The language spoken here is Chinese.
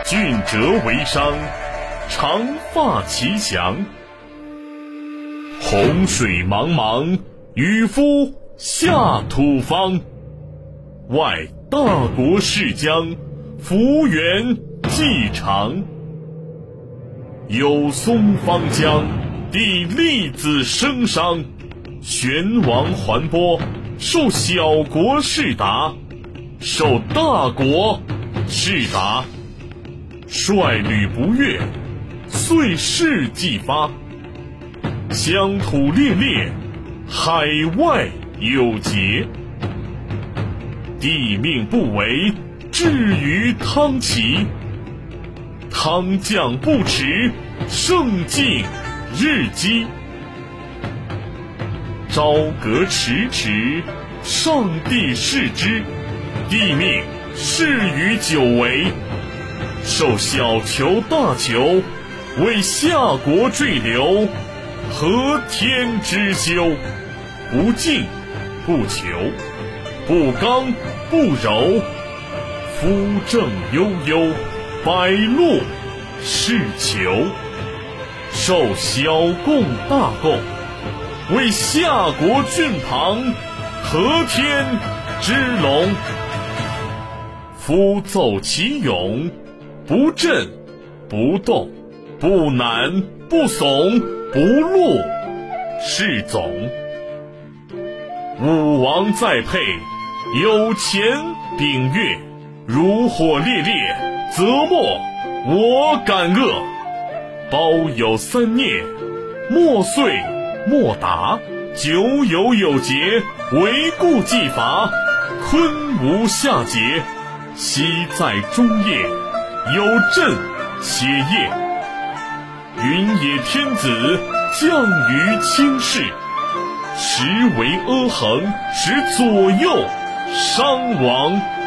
俊哲为商，长发其祥。洪水茫茫，渔夫下土方。外大国势将，幅员既长。有松方疆，地利子生商。玄王还拨，受小国士达，受大国士达。率旅不越，遂事既发。乡土猎猎，海外有节。地命不为，至于汤齐。汤将不迟，胜尽日积。朝阁迟迟，上帝视之。地命适于久违。受小求大求，为下国坠流。何天之休？不敬不求，不刚不柔。夫正悠悠，百路是求。受小贡大贡，为下国郡旁。何天之龙？夫奏其勇，不震不动，不难不怂，不怒是总。武王再配，有钱秉乐。如火烈烈，则莫我敢恶。包有三孽，莫遂莫达。久有有节，为故既伐。坤无下节，昔在中夜。有朕且业。云也天子，降于卿士。实为阿衡，使左右伤亡。